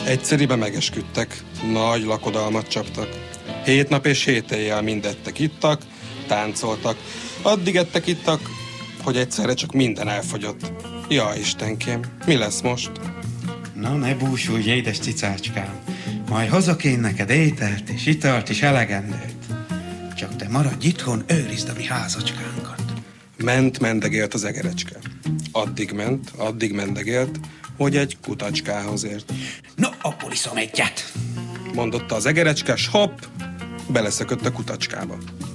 Egyszeriben megesküdtek, nagy lakodalmat csaptak. 7 nap és 7 éjjel mind ettek, ittak, táncoltak. Addig ettek, ittak, hogy egyszerre csak minden elfogyott. Ja, Istenkém, mi lesz most? Na, ne búsulj, édes cicácskám. Majd hozok én neked ételt és italt is elegendőt. Csak te maradj itthon, őrizd a mi házacskánkat. Mendegélt az egerecske. Addig mendegélt, hogy egy kutacskához ért. No, abból iszom egyet, mondotta az egerecske, s hopp, beleszökött a kutacskába.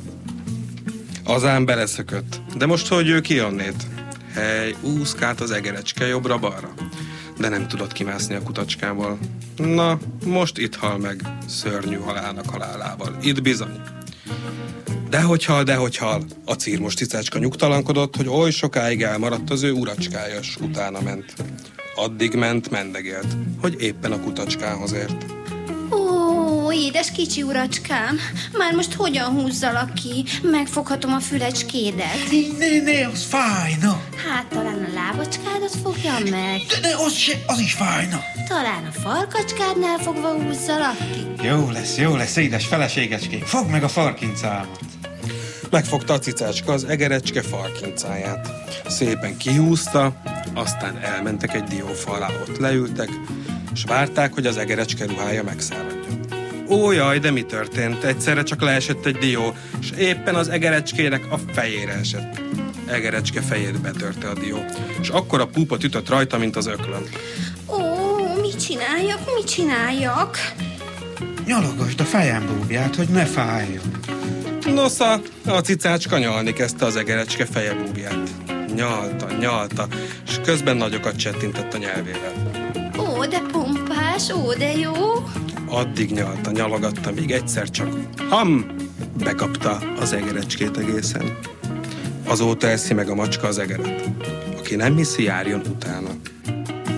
Azán beleszökött, de most hogy ő ki onnét? Hely, úszkált az egerecske jobbra-balra, de nem tudott kimászni a kutacskából. Na, most itt hal meg, szörnyű halálnak halálával. Itt bizony. Dehogy hal, a círmos cicácska nyugtalankodott, hogy oly sokáig elmaradt az ő uracskája, s utána ment. Addig mendegélt, hogy éppen a kutacskához ért. Ó, édes kicsi uracskám, már most hogyan húzzalak ki? Megfoghatom a fülecskédet. Ne, az fájna. Hát talán a lábacskádat fogjam meg. De az is fájna. Talán a farkacskádnál fogva húzzalak ki. Jó lesz, édes feleségecském. Fogd meg a farkincámat. Megfogta a cicácska az egerecske farkincáját. Szépen kihúzta, aztán elmentek egy diófa alá, ott leültek, és várták, hogy az egerecske ruhája megszáradjon. Ó, jaj, de mi történt? Egyszerre csak leesett egy dió, és éppen az egerecskének a fejére esett. Egerecske fejét betörte a dió, és akkora púpot ütött rajta, mint az öklön. Ó, mit csináljak? Nyalogasd a fejem búbját, hogy ne fájjon. Nosza, a cicácska nyalni kezdte az egerecske feje búbját. Nyalta, és közben nagyokat csettintett a nyelvével. Ó, de pompás, ó, de jó. Addig nyalogatta, míg egyszer csak bekapta az egerecskét egészen. Azóta eszi meg a macska az egeret. Aki nem hiszi, járjon utána.